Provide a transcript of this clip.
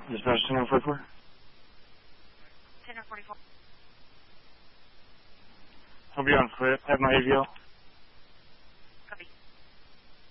Dispatch 1044. 1044. I'll be on foot at my AVL.